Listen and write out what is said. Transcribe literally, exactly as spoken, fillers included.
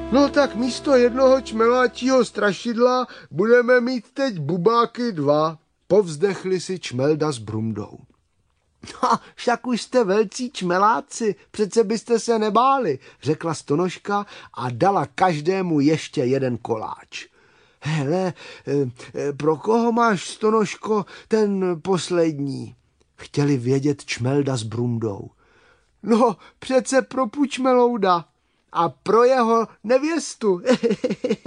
No tak místo jednoho čmeláčího strašidla budeme mít teď bubáky dva, povzdechli si Čmelda s Brumdou. Ha, však už jste velcí čmeláci, přece byste se nebáli, řekla Stonožka a dala každému ještě jeden koláč. Hele, pro koho máš, Stonožko, ten poslední? Chtěli vědět Čmelda s Brumdou. No, přece pro Pučmelouda a pro jeho nevěstu.